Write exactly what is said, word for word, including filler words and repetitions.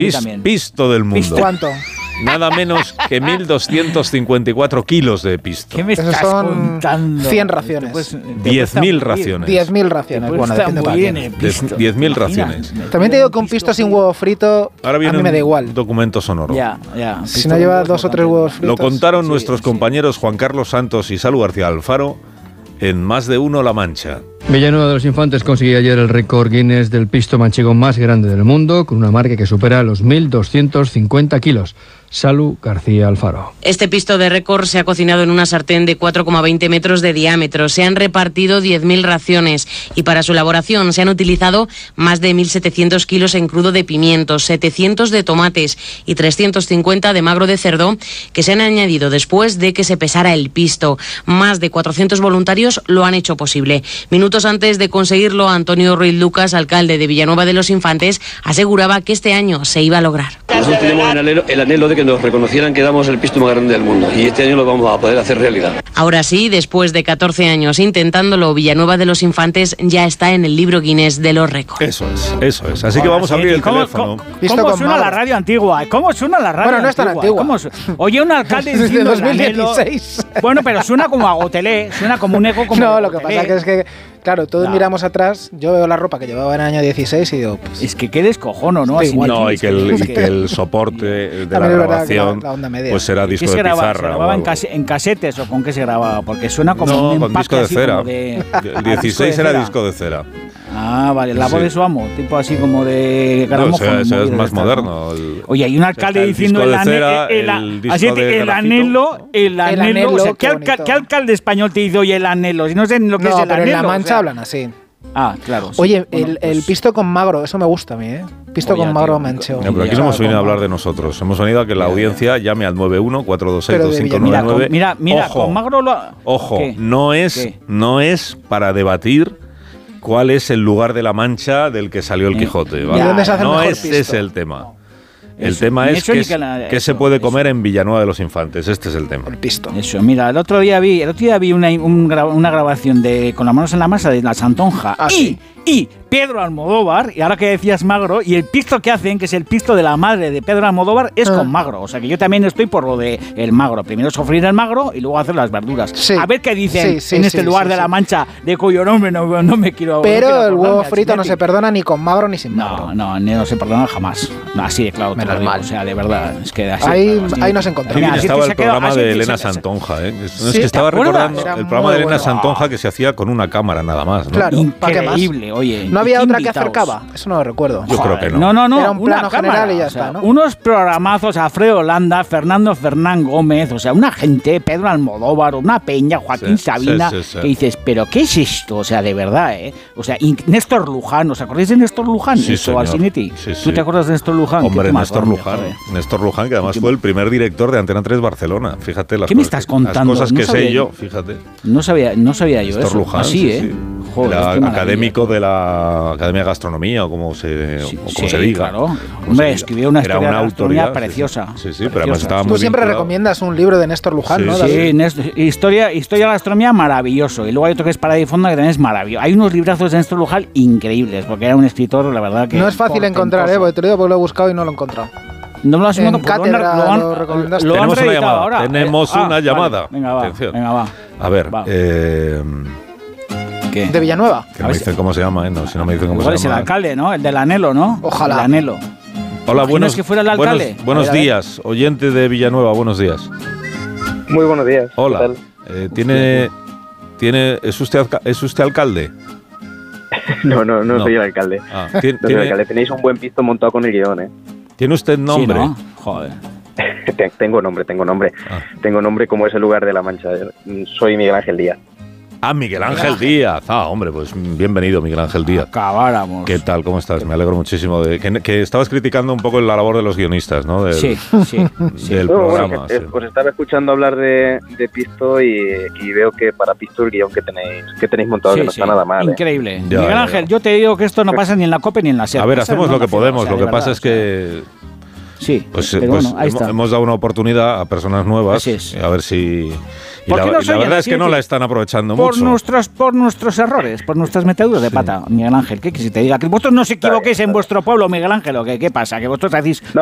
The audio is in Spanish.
Pis, pisto del mundo. ¿Pisto? ¿Cuánto? Nada menos que mil doscientos cincuenta y cuatro kilos de pisto. ¿Qué me Esos estás son contando? cien raciones. Pues, diez mil raciones. diez mil raciones. Bueno, depende para quién. diez mil raciones. También te digo que un pisto sin huevo frito Ahora viene a mí me da un igual. documento sonoro. Ya, ya. Si no lleva dos o tres huevos fritos. Lo contaron Sí, nuestros sí. compañeros Juan Carlos Santos y Salud García Alfaro en Más de Uno La Mancha. Villanueva de los Infantes consiguió ayer el récord Guinness del pisto manchego más grande del mundo, con una marca que supera los mil doscientos cincuenta kilos. Salud García Alfaro. Este pisto de récord se ha cocinado en una sartén de cuatro coma veinte metros de diámetro. Se han repartido diez mil raciones y para su elaboración se han utilizado más de mil setecientos kilos en crudo de pimientos, setecientos de tomates y trescientos cincuenta de magro de cerdo que se han añadido después de que se pesara el pisto. Más de cuatrocientos voluntarios lo han hecho posible. Minutos antes de conseguirlo, Antonio Ruiz Lucas, alcalde de Villanueva de los Infantes, aseguraba que este año se iba a lograr. Nosotros tenemos el anhelo, el anhelo de que nos reconocieran que damos el pisto más grande del mundo y este año lo vamos a poder hacer realidad. Ahora sí, después de catorce años intentándolo, Villanueva de los Infantes ya está en el libro Guinness de los récords. Eso es, eso es. Así que vamos a abrir el ¿Cómo, teléfono. ¿Cómo, Visto cómo con suena magro. la radio antigua? ¿Cómo suena la radio Bueno, no es tan antigua? antigua. ¿Cómo su- Oye, un alcalde Desde diciendo dos mil el anhelo- dieciséis. Bueno, pero suena como a Gotelé, suena como un eco como No, de lo que Gotelé. pasa que es que, claro, todos No. miramos atrás. Yo veo la ropa que llevaba en el año dieciséis y digo, pues, Es que qué descojono, ¿no? Sí, Así igual. me No, y tienes que el, es y que el soporte de la También es verdad que la- grabación la onda media. pues será ¿Qué disco se de grababa? ¿Se pizarra o grababa en, algo. case- en casetes o con qué se grababa? Porque suena como No, un con empaque disco de así cera. como de... El dieciséis de era cera. disco de cera. Ah, vale, la voz Sí. de su amo, tipo así como de No, gramófono. ese, ese movidas es de más estas, ¿no? moderno. El- Oye, hay un alcalde está el diciendo disco el, de ane- cera, el, a- el disco así de te- el grafito. anhelo, el anhelo, anhelo, o sea, ¿qué, qué alca- bonito. ¿qué alcalde español te dice oye el anhelo? Si no sé ni lo que es no, el pero anhelo. en La o Mancha sea. hablan así. Ah, claro. sí. Oye, Bueno, el, pues- el pisto con magro, eso me gusta a mí, ¿eh? Pisto Oye, con magro tío, manchego. No, pero aquí Ya, no hemos venido a con- hablar de nosotros. Hemos venido a que la audiencia llame al nueve uno cuatro dos seis Pero dos de cinco Mira, nueve nueve. con- mira, mira, Ojo, con magro lo... ojo, ¿Qué? no es, ¿Qué? no es para debatir cuál es el lugar de la Mancha del que salió el Eh, Quijote. ¿y ¿vale? dónde se hace el no mejor ese pisto? es el tema. El Eso, tema ni es eso qué, ni es- que la- qué se eso, puede eso. comer en Villanueva de los Infantes. Este es el tema. El pisto. Eso, mira, el otro día vi, el otro día vi una, un gra- una grabación de Con las manos en la masa de La Santonja Ah, y, sí. y Pedro Almodóvar, y ahora que decías magro, y el pisto que hacen, que es el pisto de la madre de Pedro Almodóvar, es Ah. con magro. O sea que yo también estoy por lo de el magro. Primero sofreír el magro y luego hacer las verduras. Sí. A ver qué dicen Sí, sí, en este sí, lugar sí, de la sí. Mancha, de cuyo nombre no, no me quiero. no quiero Pero el acordarme, huevo frito no Alcinetti. se perdona ni con magro ni sin magro. No, no, no se perdona jamás. No, así de claro. te Menos lo digo, mal. O sea, de verdad. Es que así, Ahí- claro, así- ahí nos Qué encontramos. bien Mira, así estaba que se el ha quedado- programa así de que Elena se- se- Santonja. ¿eh? Es, no, es Sí, que estaba ¿te acuerdas? recordando Era el programa de muy Elena bueno. Santonja que se hacía con una cámara nada más. ¿no? Claro. ¿para qué más? Increíble, oye. ¿No ¿y había qué otra que invitados? acercaba? Eso no lo recuerdo. Yo creo que no. No, no, no. Era un una plano cámara, general y ya o sea, está, ¿no? Unos programazos, Alfredo Holanda, Fernando Fernán Gómez, o sea, una gente, Pedro Almodóvar, una peña, Joaquín Sí, Sabina, sí, sí, sí. que dices, ¿pero qué es esto? O sea, de verdad, ¿eh? O sea, y Néstor Luján, ¿os acordáis de Néstor Luján? Sí, Eso, señor. Alcinetti. Sí, sí. ¿Tú te acuerdas de Néstor Luján? Hombre, ¿Qué más, Néstor hombre, Luján. joder? Néstor Luján, que además ¿Qué- fue el primer director de Antena tres Barcelona. Fíjate las ¿Qué me cosas estás que- contando? Las cosas No que sabía sé yo. yo, fíjate. No sabía, no sabía yo Néstor eso. Luján, Así, sí, ¿eh? sí. Joder, Era qué maravilla. académico de la Academia de Gastronomía, o como se, Sí, o como sí, se diga. claro. Como Hombre, se diga. escribió una Era historia una de gastronomía autoridad, sí, preciosa. Sí, sí, sí, pero Preciosa. además estaba Tú muy siempre vinculado. recomiendas un libro de Néstor Luján, Sí, ¿no? sí. David? Sí, Néstor- historia, historia de la gastronomía maravilloso. Y luego hay otro que es Parada y Fonda que también es maravilloso. Hay unos librazos de Néstor Luján increíbles, porque era un escritor, la verdad que... No es fácil encontrar, ¿eh? Porque te lo digo porque lo he buscado y no lo he encontrado. No me lo has En encontrado, pues cátedra lo han- lo recomendaste. lo han Tenemos una reeditado llamada, ahora. tenemos Eh, ah, una vale. llamada. Venga, va, Atención. venga, va. A ver, Va. eh, ¿Qué? De Villanueva. que A me ver dicen cómo se llama, ¿eh? No, si no me dicen cómo Igual se es el llama. alcalde, ¿no? El del anhelo, ¿no? Ojalá. El anhelo. Hola, ¿Imaginas buenos, que fuera el alcalde? buenos, buenos A ver, a ver. días, oyente de Villanueva, buenos días. Muy buenos días. ¿qué Hola, tal? eh, ¿tiene, tiene, ¿es, usted, alca- ¿es usted alcalde? No, no, no, No. soy el alcalde. Ah, No ¿tiene, soy el tiene, alcalde. Tenéis un buen pisto montado con el guión, ¿eh? ¿tiene usted nombre? Sí, ¿no? Joder. Te- tengo nombre, tengo nombre. Ah. Tengo nombre como es el lugar de la Mancha. Soy Miguel Ángel Díaz. Ah, Miguel Ángel Díaz. Ah, hombre, pues bienvenido, Miguel Ángel Díaz. Acabáramos. ¿Qué tal? ¿Cómo estás? Me alegro muchísimo. De, que, que estabas criticando un poco la labor de los guionistas, ¿no? Del, Sí, sí. sí. del No, bueno, programa. que, eh, sí. os estaba escuchando hablar de, de pisto y, y veo que para pisto el guión que tenéis que tenéis montado Sí, que no sí. está nada mal. ¿eh? Increíble. Ya, Miguel ya, Ángel, ya. yo te digo que esto no pasa ni en la COPE ni en la SER. A ver, Pasa en hacemos una lo que nación, podemos. o sea, Lo de que pasa verdad, es que Sí, Pues, pero pues bueno, ahí hemos, está. hemos dado una oportunidad a personas nuevas. Así es. A ver si... Y ¿Por la, qué nos y la oyen? verdad es que Así no que- la están aprovechando Por mucho. nuestros, por nuestros errores, por nuestras meteduras de pata, Miguel Ángel. ¿Qué quieres que te diga? Que vosotros no os equivoquéis en vuestro pueblo, Miguel Ángel, ¿o qué, qué pasa? Que vosotros decís